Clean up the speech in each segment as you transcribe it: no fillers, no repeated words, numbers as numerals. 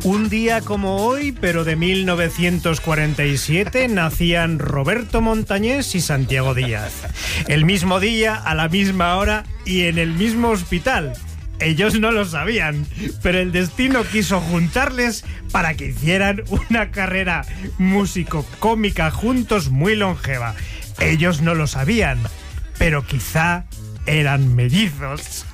Un día como hoy, pero de 1947, nacían Roberto Montañés y Santiago Díaz. El mismo día, a la misma hora y en el mismo hospital. Ellos no lo sabían, pero el destino quiso juntarles para que hicieran una carrera músico-cómica juntos muy longeva. Ellos no lo sabían, pero quizá eran mellizos.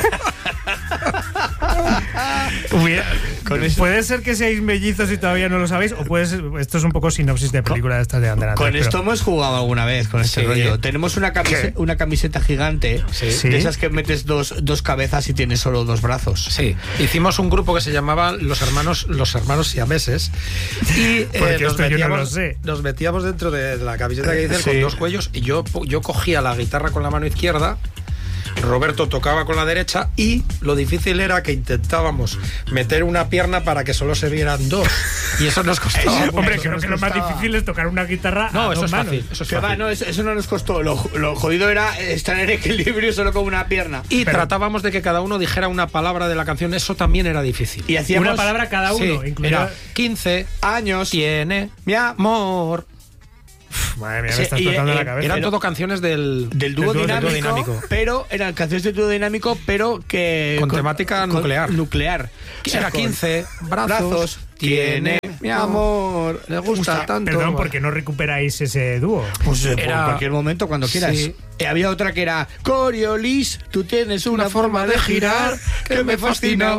Puede ser que seáis mellizos y todavía no lo sabéis, o puede ser, esto es un poco sinopsis de película de estas de Andrés. Con esto hemos jugado alguna vez, con este rollo. Tenemos una camiseta gigante, de esas que metes dos cabezas y tienes solo dos brazos. Sí, hicimos un grupo que se llamaba Los Hermanos Siameses y nos metíamos dentro de la camiseta que dices con dos cuellos, y yo cogía la guitarra con la mano izquierda, Roberto tocaba con la derecha, y lo difícil era que intentábamos meter una pierna para que solo se vieran dos, y eso nos costó. Hombre, creo que lo más difícil es tocar una guitarra a eso dos es manos. fácil, eso es fácil. Eso no nos costó, lo jodido era estar en equilibrio solo con una pierna. Y tratábamos de que cada uno dijera una palabra de la canción, eso también era difícil. Y hacíamos una palabra cada uno, era 15 años tiene mi amor. Madre mía, me estás explotando la cabeza. Eran todo canciones del dúo dinámico, pero eran canciones de dúo dinámico, pero que con temática nuclear. Era 15 brazos tiene mi amor, le gusta tanto. Perdón, ¿por qué no recuperáis ese dúo? Pues en cualquier momento, cuando quieras. Sí. Había otra que era Coriolis, tú tienes una forma de girar que me fascina.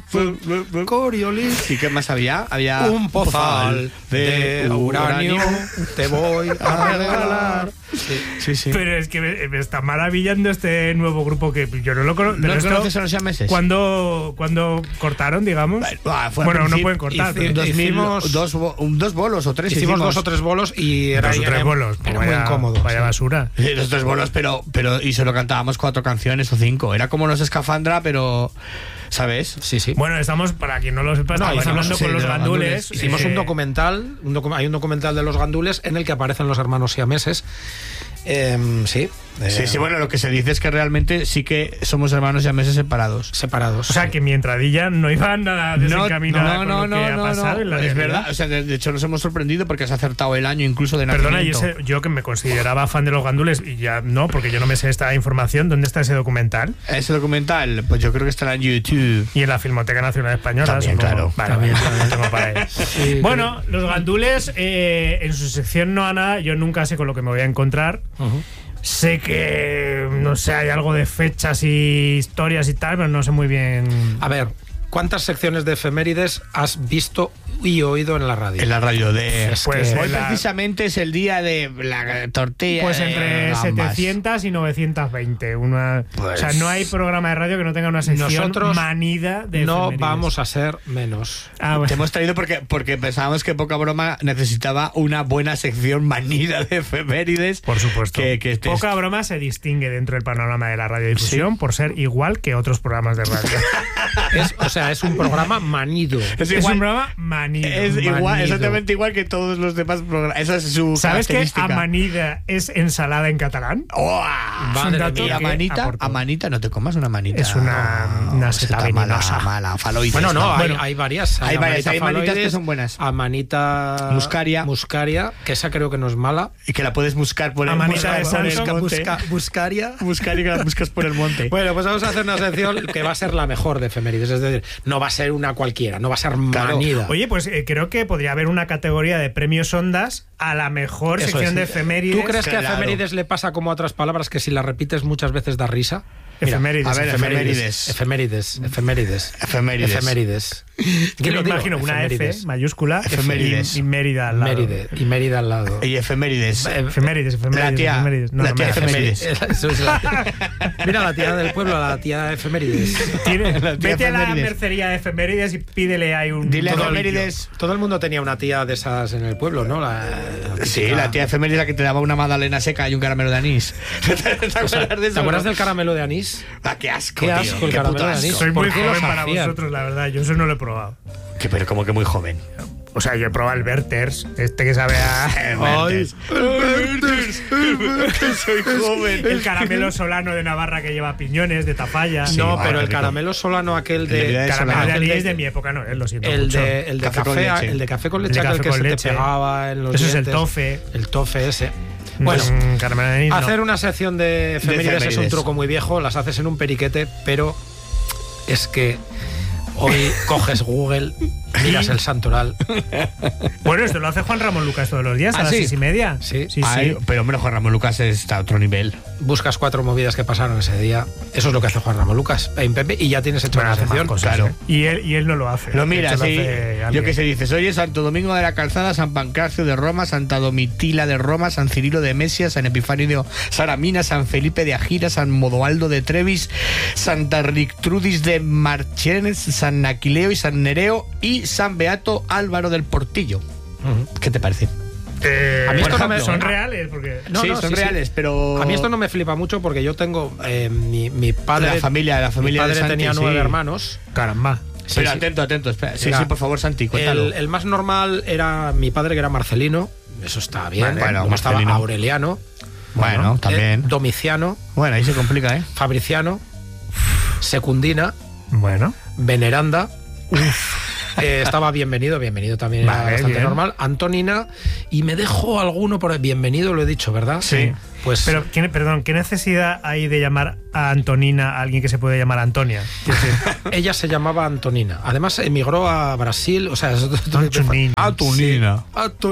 Coriolis. ¿Y qué más había? Había un pozal de uranio te voy a regalar. Sí. Pero es que me está maravillando este nuevo grupo que yo no lo conozco. ¿No lo conoces a los siameses? ¿Cuándo cortaron, digamos? Bueno, no pueden cortar. Hicimos dos bolos o tres. Hicimos 2 o 3 bolos y era 2 o 3 bolos. Era muy incómodo. Vaya basura. Los 3 bolos, pero y solo cantábamos 4 canciones o 5. Era como los Escafandra, pero... ¿Sabes? Sí. Bueno, estamos, para quien no lo sepa, estamos hablando con los gandules. Hicimos un documental, hay un documental de los gandules en el que aparecen los hermanos siameses. Sí, bueno, lo que se dice es que realmente sí que somos hermanos siameses separados. O sea, que mi entradilla no iba nada desencaminada con lo que ha pasado en la es verdad. O sea, de hecho nos hemos sorprendido porque has acertado el año incluso de nacimiento. Perdona, yo que me consideraba fan de los gandules y ya no, porque yo no me sé esta información. ¿Dónde está ese documental? Ese documental, pues yo creo que estará en YouTube. Y en la Filmoteca Nacional Española. También, claro. Vale, también tengo para él. Sí, bueno, los gandules, en su sección No a Nada, yo nunca sé con lo que me voy a encontrar. Sé que, no sé, hay algo de fechas y historias y tal, pero no sé muy bien. A ver, ¿cuántas secciones de efemérides has visto y oído en la radio? En la radio de... Pues hoy precisamente es el día de la tortilla. Pues entre 700 y 920. O sea, no hay programa de radio que no tenga una sección nosotros manida de no efemérides. Vamos a ser menos. Bueno. Te hemos traído porque pensábamos que Poca Broma necesitaba una buena sección manida de efemérides. Por supuesto. Poca Broma se distingue dentro del panorama de la radiodifusión por ser igual que otros programas de radio. Es un programa manido. Es un programa manido. Es igual, exactamente igual que todos los demás programas. Esa es su ¿Sabes característica. que amanida es ensalada en catalán? Amanita, no te comas una manita. Es una seta venenosa. Mala, faloides. Bueno, no, hay varias. Hay manitas que son buenas. Amanita muscaria, que esa creo que no es mala. Y que la puedes buscar por el monte. Buscaria que la buscas por el monte. Bueno, pues vamos a hacer una sección que va a ser la mejor de efemérides. Es decir, no va a ser una cualquiera, no va a ser manida. Oye, pues creo que podría haber una categoría de premios Ondas a la mejor sección de efemérides. ¿Tú crees que a efemérides le pasa como a otras palabras, que si las repites muchas veces da risa? Efemérides. A ver, efemérides. Yo me imagino una F mayúscula y Mérida al lado. Y Mérida al lado. Y efemérides. La tía efemérides. Mira, la tía del pueblo, la tía efemérides. Vete a la mercería de efemérides y pídele ahí un... Dile efemérides. Todo el mundo tenía una tía de esas en el pueblo, ¿no? Sí, la tía efemérides, la que te daba una magdalena seca y un caramelo de anís. ¿Te acuerdas del caramelo de anís? Qué asco, qué asco, tío. el caramelo de anís. Soy muy joven para vosotros, la verdad. Yo eso no lo he probado. Pero como que muy joven. O sea, yo he probado el Werther's, este que sabe a... ¡Ay! ¡El Werther's! ¡Que soy joven! El caramelo solano de Navarra que lleva piñones, de Tafalla. Sí, no, pero el caramelo solano aquel de... Caramelo de anís es de mi época, no, lo siento mucho. El de café con leche, aquel que se te pegaba en los Eso dientes. Es el tofe. El tofe ese. Bueno, hacer una sección de efemérides es un truco muy viejo, las haces en un periquete, pero es que hoy coges Google, miras el santoral. Bueno, esto lo hace Juan Ramón Lucas todos los días a las 6:30. Sí. Ay, pero hombre, Juan Ramón Lucas está a otro nivel. Buscas 4 movidas que pasaron ese día. Eso es lo que hace Juan Ramón Lucas en Pepe y ya tienes hecho una sección. Cosas, claro. Y él no lo hace. Lo mira, sí. Yo qué sé, dices, oye, Santo Domingo de la Calzada, San Pancracio de Roma, Santa Domitila de Roma, San Cirilo de Mesia, San Epifanio de Saramina, San Felipe de Agira, San Modoaldo de Trevis, Santa Rictrudis de Marchenes, San Aquileo y San Nereo y San Beato Álvaro del Portillo. ¿Qué te parece? A mí esto son reales porque son reales, pero a mí esto no me flipa mucho porque yo tengo mi padre, la familia mi padre de Santi, tenía 9 hermanos. Caramba. Pero atento, espera. Sí, por favor, Santi, cuéntalo. El más normal era mi padre, que era Marcelino. Eso está bien. Bueno, como estaba Aureliano. Bueno, también. Domiciano. Bueno, ahí se complica, ¿eh? Fabriciano. Secundina. Bueno. Veneranda. Estaba Bienvenido también era bastante bien. Normal. Antonina, y me dejo alguno por ahí. Bienvenido, lo he dicho, ¿verdad? Sí. Pues, pero, ¿qué necesidad hay de llamar a Antonina a alguien que se puede llamar Antonia? Ella se llamaba Antonina. Además, emigró a Brasil. O sea, Antonina.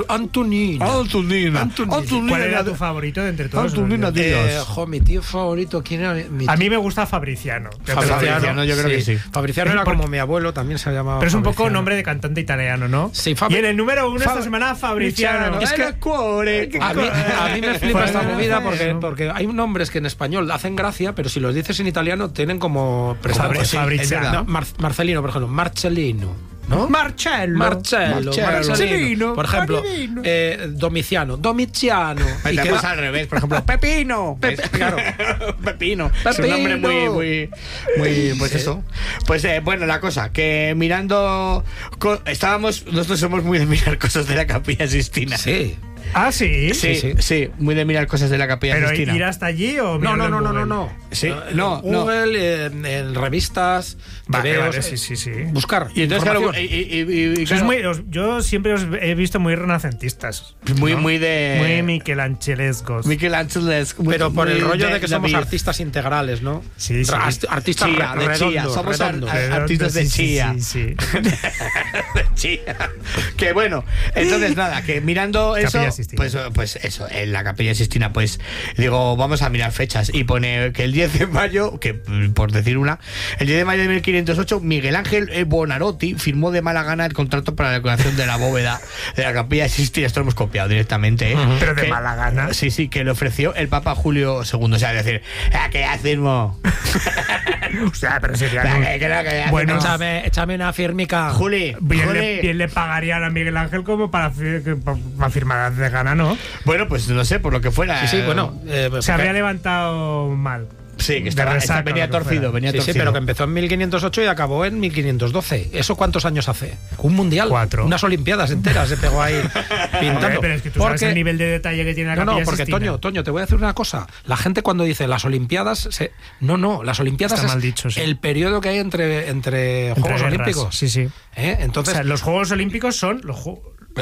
Antonina. ¿Cuál era tu favorito de entre todos? Antonina Díaz. Mi tío favorito, ¿quién era? A mí me gusta Fabriciano. Fabriciano, yo creo que sí. Fabriciano era como mi abuelo, también se llamaba. Pero es un poco nombre de cantante italiano, ¿no? Sí, y en el número 1 esta semana, Fabriciano. Es que a mí me flipa esta movida porque hay nombres que en español hacen gracia, pero si los dices en italiano tienen como Fabriciano. Marcelino, por ejemplo, Marcellino. ¿No? Marcello. Por ejemplo, Domiciano. Y queda al revés, por ejemplo, Pepino. Claro. Pepino. Es un nombre muy pues eso. Pues bueno, la cosa, que mirando nosotros somos muy de mirar cosas de la Capilla Sixtina. Sí. Ah, sí. Sí, muy de mirar cosas de la Capilla Sixtina. ¿Pero ir hasta allí o no? Sí, Google, en revistas, vale, sí. Buscar. Y entonces, claro, yo siempre os he visto muy renacentistas. Muy michelangelescos. Pero por el rollo de que somos artistas integrales, ¿no? Sí. Artistas de chía. Somos artistas de chía. Sí. De chía. Que bueno, entonces nada, que mirando eso, pues eso, en la Capilla Sixtina, pues digo, vamos a mirar fechas y pone que el 10 de mayo, que por decir una, el 10 de mayo de 1508, Miguel Ángel Buonarroti firmó de mala gana el contrato para la decoración de la bóveda de la Capilla Sixtina. Esto lo hemos copiado directamente, ¿eh? Pero de mala gana. Sí, que le ofreció el Papa Julio II. O sea, decir, ¿qué firmo? O sea, pero sería... Bueno, échame una firmica. Juli. Bien le pagarían a Miguel Ángel como para firmar de gana, ¿no? Bueno, pues no sé, por lo que fuera. Sí, bueno. Se habría levantado mal. Sí, que venía torcido. Sí, pero que empezó en 1508 y acabó en 1512. ¿Eso cuántos años hace? Un mundial. 4. Unas olimpiadas enteras se pegó ahí pintando. Pero es que tú sabes el nivel de detalle que tiene la Capilla Sixtina. No, porque Toño, te voy a decir una cosa. La gente cuando dice las olimpiadas... las olimpiadas está es mal dicho, sí. El periodo que hay entre Juegos Olímpicos. Sí. Entonces, o sea, los Juegos Olímpicos son los Juegos...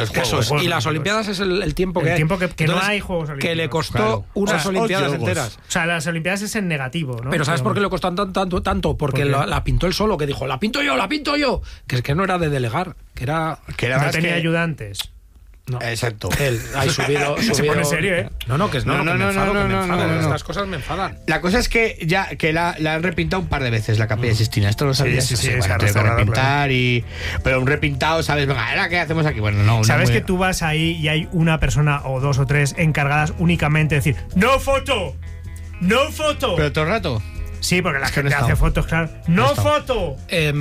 Y las Olimpiadas es el tiempo que hay. El tiempo que no hay Juegos Olímpicos. Que le costó unas Olimpiadas enteras. O sea, las Olimpiadas es en negativo, ¿no? Pero ¿sabes por qué le costó tanto? Porque la pintó él solo, que dijo, la pinto yo. Que es que no era de delegar, que era no tenía ayudantes. No. Exacto. Él ha subido. Se pone serio, ¿eh? No, que es no. Estas cosas me enfadan. La cosa es que la han repintado un par de veces la Capilla Sixtina. Esto lo sabías. Sí, repintar pero un repintado, ¿sabes? Venga, ¿ahora qué hacemos aquí? Bueno, no. ¿Sabes que tú vas ahí y hay una persona o 2 o 3 encargadas únicamente de decir ¡no foto! Pero todo el rato. Sí, porque la gente hace fotos, claro. ¡No foto!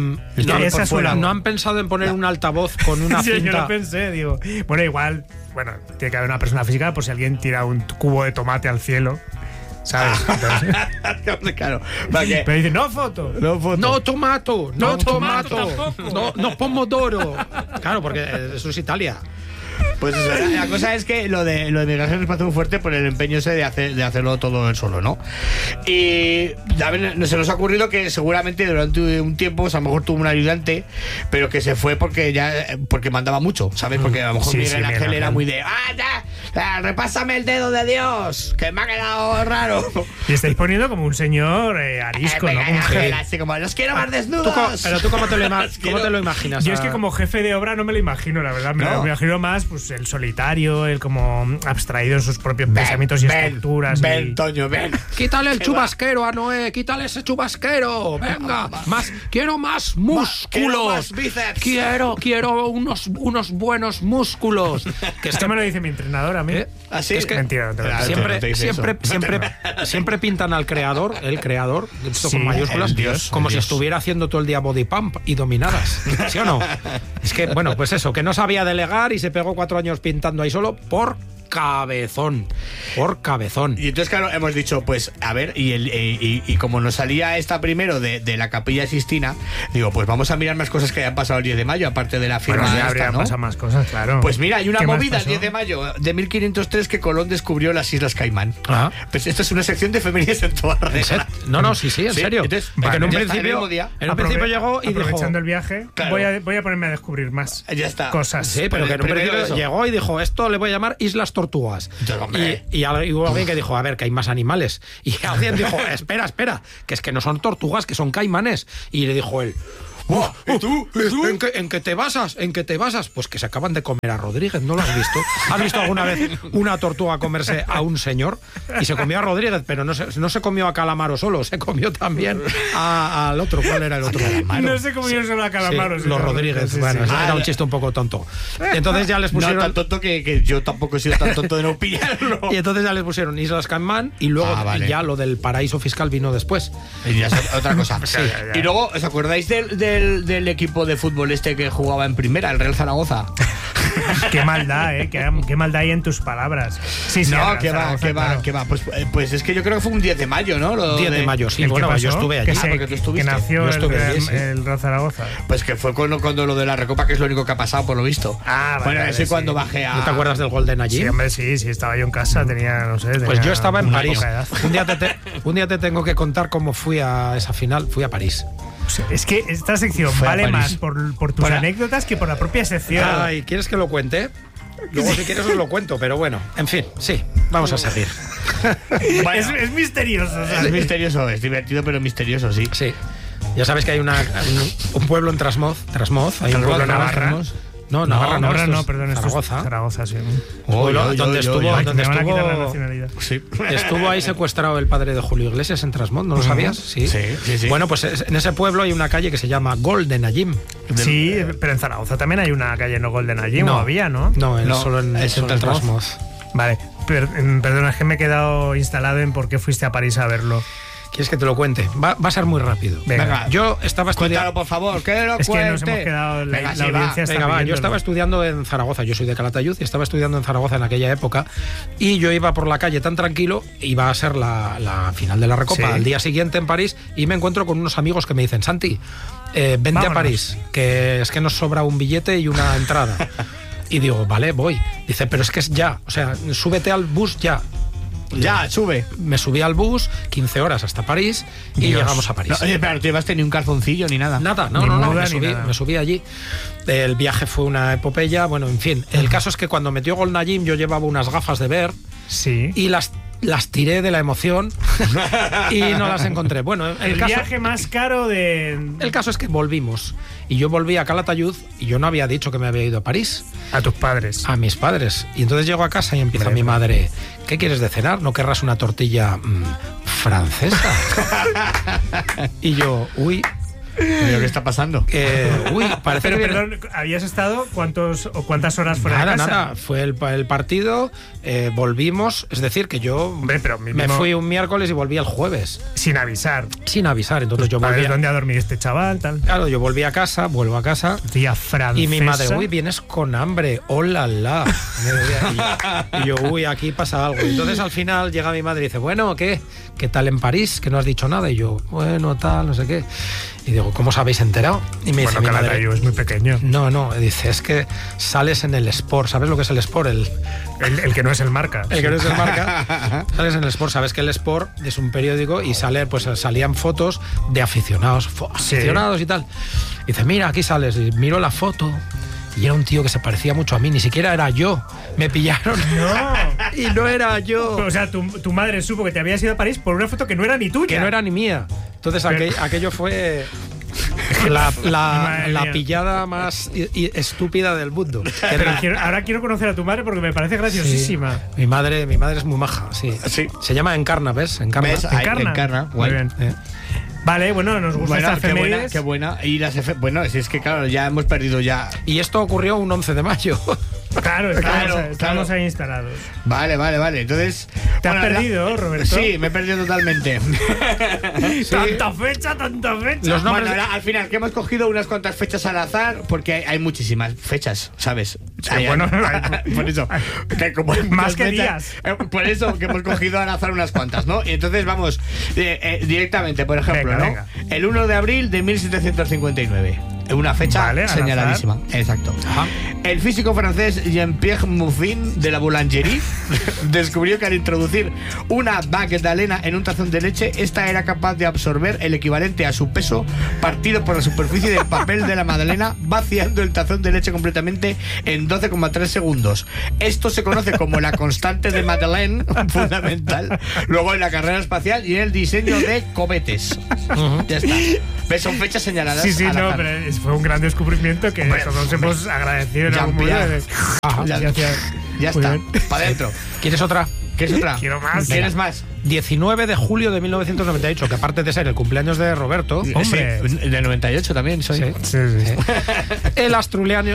No han pensado en poner un altavoz con una cinta. Yo lo pensé, digo. Bueno, igual, tiene que haber una persona física por si alguien tira un cubo de tomate al cielo. ¿sabes? Claro. Pero dice, no foto. No tomato. No pomodoro. Claro, porque eso es Italia. Pues eso, la cosa es que lo de migración nos parece muy fuerte por el empeño ese de hacerlo todo él solo, ¿no? Y a ver, se nos ha ocurrido que seguramente durante un tiempo, pues a lo mejor tuvo un ayudante, pero que se fue porque mandaba mucho, ¿sabes? Porque a lo mejor Miguel Ángel era muy de repásame el dedo de Dios, que me ha quedado raro. Y estáis poniendo como un señor arisco, ¿no? Así como, los quiero más desnudos. Pero tú, ¿cómo te lo imaginas? Yo es que como jefe de obra no me lo imagino, la verdad. Me lo imagino más, pues, el solitario, el como abstraído en sus propios pensamientos y estructuras. Ven, Toño, ven. Quítale el chubasquero a Noé, quítale ese chubasquero. Venga, quiero más músculos. Quiero más bíceps. Quiero unos buenos músculos. Que esto me lo dice mi entrenador a mí. Así es que mentira, siempre pintan al creador, el creador, esto con mayúsculas, Dios, como si estuviera haciendo todo el día body pump y dominadas. ¿Sí o no? Es que, bueno, pues eso, que no sabía delegar y se pegó 4 años pintando ahí solo por cabezón. Y entonces, claro, hemos dicho, pues, a ver, y como nos salía esta primero de la Capilla Sixtina, digo, pues vamos a mirar más cosas que hayan pasado el 10 de mayo, aparte de la firma. Bueno, ya habrían pasado más cosas, claro. Pues mira, hay una movida el 10 de mayo de 1503 que Colón descubrió las Islas Caimán. Pues esto es una sección de femeninas en toda la red. No, sí, en serio. Entonces, en un principio llegó y dijo, aprovechando el viaje, claro, voy a ponerme a descubrir más cosas. Sí, pero que en un principio llegó y dijo, esto le voy a llamar Islas Tortugas. Y hubo alguien que dijo, a ver, que hay más animales. Y alguien dijo, espera, que es que no son tortugas, que son caimanes. Y le dijo él, ¿Y tú? ¿En qué te basas? Pues que se acaban de comer a Rodríguez, ¿no lo has visto? ¿Has visto alguna vez una tortuga comerse a un señor? Y se comió a Rodríguez, pero no se comió a Calamaro solo, se comió también al otro. ¿Cuál era el otro? No se comió solo a Calamaro. Los Rodríguez, sí, bueno, era un chiste un poco tonto. Entonces ya les pusieron... No, tan tonto que yo tampoco he sido tan tonto de no pillarlo. Y entonces ya les pusieron Islas Caimán y luego ya lo del paraíso fiscal vino después. Y ya es otra cosa. Sí. Y luego, ¿os acordáis del equipo de fútbol este que jugaba en primera, el Real Zaragoza? Qué maldad, qué maldad hay en tus palabras. Sí, no, que va. Pues es que yo creo que fue un 10 de mayo, ¿no? 10 de mayo, sí. Bueno, yo estuve allí. Porque tú estuviste. Que nació el Real Zaragoza. Pues que fue cuando lo de la Recopa, que es lo único que ha pasado, por lo visto. Bueno, ese cuando bajé a... ¿No te acuerdas del gol de Nayib? Sí, hombre, sí, estaba yo en casa, Pues yo estaba en París. Un día te tengo que contar cómo fui a esa final. Fui a París. Es que esta sección vale más por tus anécdotas que por la propia sección. Ay, ¿quieres que lo cuente? Luego si quieres os lo cuento, pero bueno, en fin, sí, vamos a seguir. Bueno, es misterioso. ¿Sabes? Es misterioso, es divertido, pero misterioso, sí. Sí. Ya sabes que hay un pueblo en Trasmoz, hay un pueblo en Navarra. No, Navarra no, perdón, Zaragoza. Zaragoza, sí. Donde estuvo sí. Estuvo ahí secuestrado el padre de Julio Iglesias en Trasmoz, ¿no lo sabías? Sí. Bueno, pues en ese pueblo hay una calle que se llama Golden Nayim. Sí, pero en Zaragoza también hay una calle no Golden Nayim, ¿no había, no? No, solo en Trasmoz. Vale, perdona, es que me he quedado instalado en por qué fuiste a París a verlo. ¿Quieres que te lo cuente? Va a ser muy rápido. Venga, yo estaba estudiando... Cuéntalo, por favor, que lo es cuente. Que nos hemos quedado... La audiencia está Venga, yo estaba estudiando en Zaragoza. Yo soy de Calatayud y estaba estudiando en Zaragoza en aquella época. Y yo iba por la calle tan tranquilo, iba a ser la final de la Recopa al día siguiente en París, y me encuentro con unos amigos que me dicen, Santi, vente Vámonos a París, que es que nos sobra un billete y una entrada. Y digo, vale, voy. Dice, pero es que es ya. O sea, súbete al bus ya. Ya, sube. Me subí al bus, 15 horas hasta París y llegamos a París. No, oye, pero no llevaste ni un calzoncillo ni nada. Nada, no, me subí allí. El viaje fue una epopeya, bueno, en fin. El caso es que cuando metió gol Nayim yo llevaba unas gafas de ver y las tiré de la emoción y no las encontré. Bueno, el viaje más caro de... El caso es que volvimos. Y yo volví a Calatayud y yo no había dicho que me había ido a París. ¿A tus padres? A mis padres. Y entonces llego a casa y empieza mi madre, ¿qué quieres de cenar? ¿No querrás una tortilla francesa? Y yo, uy... ¿Qué está pasando? Parece pero perdón, ¿habías estado cuántas horas fuera de casa? Nada, fue el partido, volvimos, es decir, que yo me fui un miércoles y volví el jueves. Sin avisar. Entonces yo volví. ¿Dónde ha dormido este chaval? Tal. Claro, yo vuelvo a casa. Tía francesa. Y mi madre, vienes con hambre, hola, la. Y yo, aquí pasa algo. Entonces al final llega mi madre y dice, bueno, ¿qué tal en París? Que no has dicho nada. Y yo, bueno, tal, no sé qué. Y digo, ¿cómo os habéis enterado? Y me dice mi madre, es muy pequeño. No, dice, es que sales en el Sport. ¿Sabes lo que es el Sport? El que no es el Marca. El que no es el Marca. Sales en el Sport. Sabes que el Sport es un periódico y salían fotos de aficionados y tal. Y dice, mira, aquí sales. Y miro la foto. Y era un tío que se parecía mucho a mí, ni siquiera era yo. Me pillaron. No. Y no era yo. O sea, tu madre supo que te habías ido a París por una foto que no era ni tuya. Que no era ni mía. Entonces aquello fue la pillada más estúpida del mundo. Pero ahora quiero conocer a tu madre porque me parece graciosísima. Sí. Mi madre es muy maja, sí. Se llama Encarna, ¿ves? Encarna. Muy bien. Vale, bueno, nos gusta esta efemérides. Qué buena. Y bueno, si es que claro, ya hemos perdido ya. Y esto ocurrió un 11 de mayo. Claro, estamos ahí instalados. Vale. Entonces. ¿Te has perdido, Roberto? Sí, me he perdido totalmente. Sí. Tanta fecha. Los nombres al final, que hemos cogido unas cuantas fechas al azar, porque hay muchísimas fechas, ¿sabes? Por eso. Más que días. Por eso que hemos cogido al azar unas cuantas, ¿no? Y entonces vamos directamente, por ejemplo, venga. El 1 de abril de 1759. Una fecha señaladísima. Exacto. Ajá. El físico francés Jean-Pierre Muffin de la Boulangerie descubrió que al introducir una magdalena en un tazón de leche, esta era capaz de absorber el equivalente a su peso partido por la superficie del papel de la magdalena, vaciando el tazón de leche completamente en 12,3 segundos. Esto se conoce como la constante de Madeleine, fundamental, luego en la carrera espacial y en el diseño de cohetes. Ya está. ¿Ves? Son fechas señaladas. Sí, pero fue un gran descubrimiento que todos hemos agradecido en algún momento. Ya está, para adentro. ¿Quieres otra? Quiero más. ¿Quieres más? 19 de julio de 1998, que aparte de ser el cumpleaños de Roberto, hombre, del 98 también soy. Sí. El australiano.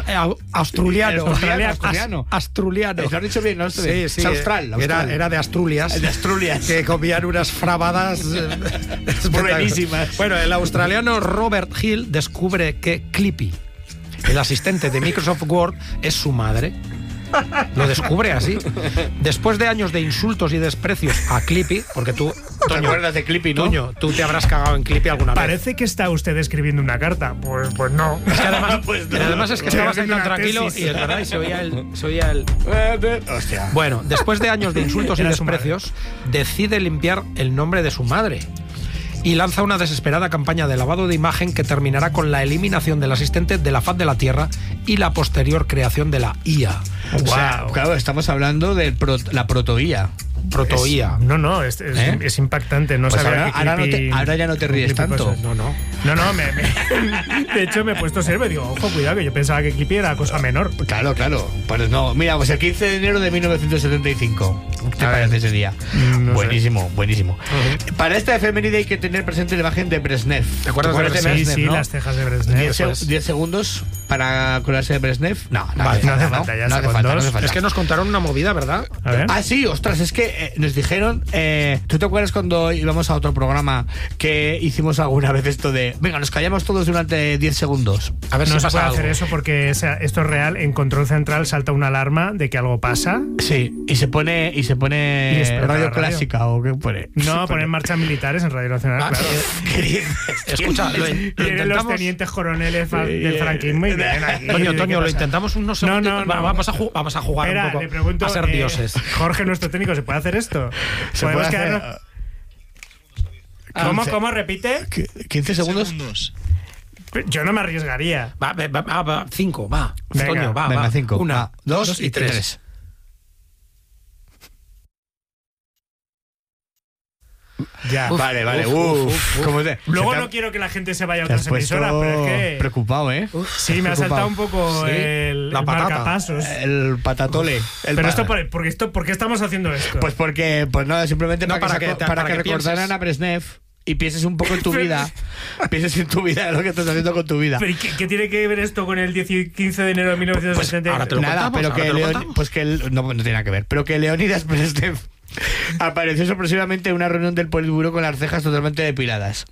¿Lo has dicho bien? ¿No? Sí. Es austral. Era de Asturias. De Asturias. Que comían unas frabadas buenísimas. Bueno, el australiano Robert Hill descubre que Clippy, el asistente de Microsoft Word, es su madre. Lo descubre así. Después de años de insultos y desprecios a Clippy, porque tú, ¿te acuerdas de Clippy, no? Toño, tú te habrás cagado en Clippy alguna vez. Parece que está usted escribiendo una carta. Pues no. Es que además es que estaba tan tranquilo y es verdad, y se oía el... Hostia. Bueno, después de años de insultos y desprecios, decide limpiar el nombre de su madre y lanza una desesperada campaña de lavado de imagen que terminará con la eliminación del asistente de la faz de la Tierra y la posterior creación de la IA. Wow. O sea, claro, estamos hablando de la proto-IA. Proto-IA. No, es impactante. No pues sabía ahora ya no te ríes tanto. No, de hecho me he puesto serio y digo, ojo, cuidado, que yo pensaba que Clippy era cosa menor. Claro. Pues no, mira, pues el 15 de enero de 1975. ¿Qué te parece ese día? Buenísimo. Uh-huh. Para esta efeméride hay que tener presente la imagen de Brezhnev. ¿Te acuerdas de Brezhnev? Sí, ¿no? Las cejas de Brezhnev. 10 segundos para acordarse de Brezhnev. No hace falta. Es que nos contaron una movida, ¿verdad? A ver. Ah, sí, ostras, es que nos dijeron, ¿tú te acuerdas cuando íbamos a otro programa que hicimos alguna vez esto de, venga, nos callamos todos durante 10 segundos? A ver, no se puede hacer eso porque esto es real. En control central salta una alarma de que algo pasa. Sí, y se pone radio clásica o qué pone. No, ponen marchas militares en Radio Nacional, claro. Escucha, vienen los tenientes coroneles del franquismo y vienen aquí. Toño, lo intentamos unos segundos. No. Vamos a jugar un poco. Le pregunto, a ser dioses. Jorge, nuestro técnico, ¿se puede hacer esto? ¿Podemos quedarnos? ¿Cómo? ¿Repite? 15 segundos. Yo no me arriesgaría. Va, 5, va. Venga, Toño, va. 5. 1, 2 y 3. Ya. Vale. Luego no quiero que la gente se vaya a otras emisoras, pero es que... Preocupado, ¿eh? Sí, me ha saltado un poco el marcapasos. El patatole. ¿Por qué estamos haciendo esto? Pues porque, simplemente para que recordaran a Brezhnev. y pienses un poco en tu vida. Pienses en tu vida, lo que estás haciendo con tu vida. ¿Pero qué tiene que ver esto con el 15 de enero de 1970? Pues nada, pero que no tiene nada que ver. Pero que Leonidas Brezhnev apareció sorpresivamente en una reunión del Politburo con las cejas totalmente depiladas.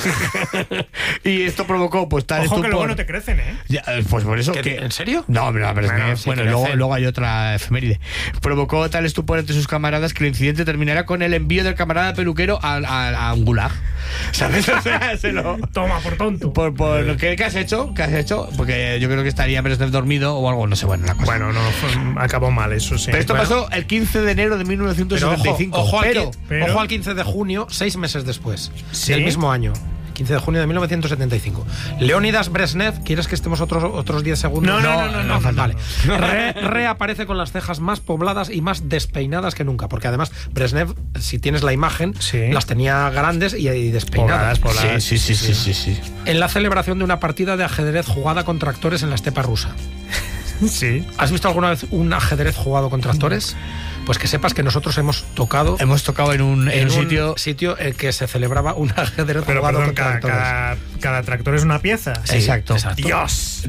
Y esto provocó pues tal estupor. Ojo que luego no te crecen, ¿eh? Ya, pues por eso que... ¿En serio? No, luego hay otra efeméride. Provocó tal estupor entre sus camaradas que el incidente terminará con el envío del camarada peluquero a un gulag. ¿Sabes? O sea, se lo... Toma, por tonto. Por ¿qué has hecho? ¿Qué has hecho? Porque yo creo que estaría Brezhnev dormido o algo, no sé, bueno, la cosa. Bueno, acabó mal, eso sí. Pero esto pasó el 15 de enero de 1975. Ojo al 15 de junio, 6 meses después, del mismo año. 15 de junio de 1975. Leonidas Brezhnev, ¿quieres que estemos otros 10 segundos? No, vale. Reaparece con las cejas más pobladas y más despeinadas que nunca, porque además Brezhnev, si tienes la imagen, las tenía grandes y despeinadas. Pobladas. Sí. En la celebración de una partida de ajedrez jugada con tractores en la estepa rusa. Sí. ¿Has visto alguna vez un ajedrez jugado con tractores? Pues que sepas que nosotros hemos tocado en un sitio en que se celebraba un ajedrez jugado con tractores. Cada tractor es una pieza. Sí, exacto. Dios,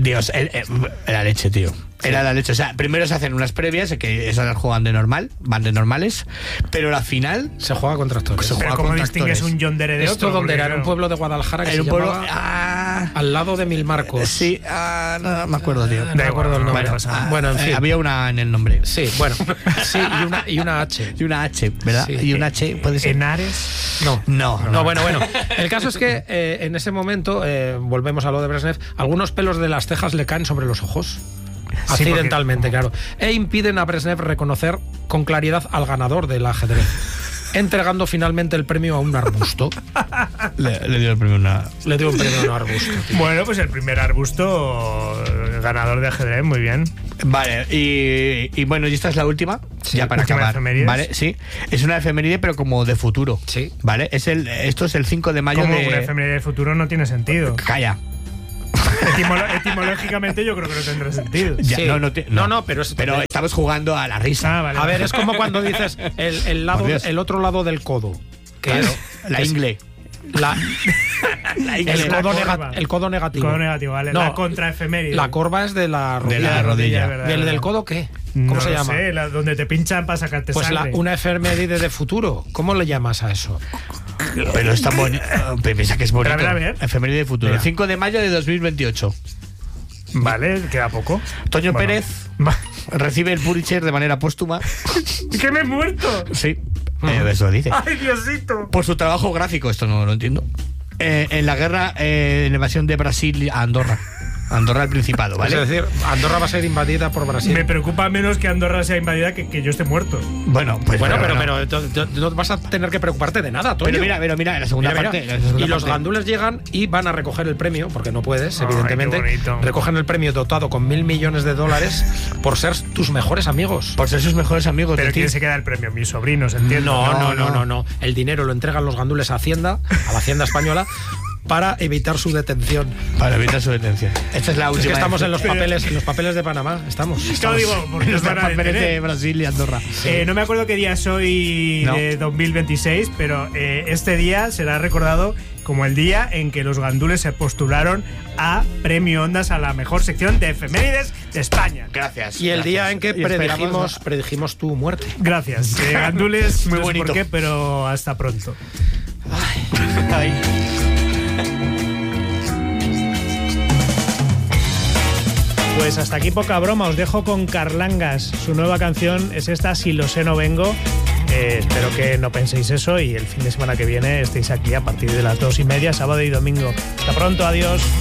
la leche, tío. Era la leche. O sea, primero se hacen unas previas, que esas juegan de normal, van de normales, pero la final se juega con tractores. Pero ¿cómo distingues un John Deere de otro? Esto donde era, en un pueblo de Guadalajara que se llamaba al lado de Milmarcos. Sí, no me acuerdo, tío. No me acuerdo el nombre. Bueno, en fin. Había una en el nombre. Sí, bueno. Sí, y una H. Y una H, ¿verdad? Sí. Y una H puede ser. ¿Henares? No, bueno. El caso es que en ese momento, volvemos a lo de Brezhnev, algunos pelos de las cejas le caen sobre los ojos. Accidentalmente, claro. E impiden a Brezhnev reconocer con claridad al ganador del ajedrez, entregando finalmente el premio a un arbusto. Le dio el premio Le dio un premio a un arbusto, tío. Bueno, pues el primer arbusto ganador de ajedrez, muy bien. Vale, y bueno, y esta es la última, ya para acabar. Efemérides. Vale, sí. Es una efeméride, pero como de futuro. Sí. Vale, esto es el 5 de mayo como una efeméride de futuro no tiene sentido. Calla. Etimológicamente yo creo que no tendrá sentido. Ya, sí. Pero estamos jugando a la risa. Vale. A ver, es como cuando dices el otro lado del codo, que es la ingle. El codo negativo. Codo negativo, vale. La contraefeméride. La corva es de la rodilla. De la rodilla. ¿Del codo qué? ¿Cómo se llama? Sé, donde te pinchan para sacarte sangre. Pues una efeméride de futuro. ¿Cómo le llamas a eso? Pero es tan bonito. Piensa que es bonito. A ver. Efeméride de futuro. Mira. 5 de mayo de 2028. Vale, queda poco. Toño Pérez recibe el Pulitzer de manera póstuma. ¡Que me he muerto! Sí. Eso dice. ¡Ay, Diosito! Por su trabajo gráfico, esto no lo entiendo. En la guerra, en la invasión de Brasil a Andorra. Andorra el Principado, ¿vale? Es decir, Andorra va a ser invadida por Brasil. Me preocupa menos que Andorra sea invadida que yo esté muerto. Bueno, pero no vas a tener que preocuparte de nada, Toño. Pero mira, en la segunda parte. Y los gandules llegan y van a recoger el premio, porque no puedes, evidentemente. Recogen el premio dotado con $1.000 millones por ser tus mejores amigos. Por ser sus mejores amigos. Pero ¿quién se queda el premio? Mis sobrinos, entiendo. No. El dinero lo entregan los gandules a Hacienda, a la Hacienda española, para evitar su detención. Esta es la última. Es que estamos en los papeles de Panamá. Estamos. Claro, digo, porque los papeles de Brasil y Andorra. No me acuerdo qué día soy de 2026, pero este día será recordado como el día en que los gandules se postularon a Premio Ondas a la mejor sección de efemérides de España. Gracias. Y el día en que predijimos tu muerte. Gracias. Gandules, muy no sé bonito. por qué, pero hasta pronto. Ay. Pues hasta aquí poca broma, os dejo con Carlangas. Su nueva canción es esta, Si lo sé no vengo. Espero que no penséis eso y el fin de semana que viene estéis aquí a partir de las 2:30, sábado y domingo. Hasta pronto, adiós.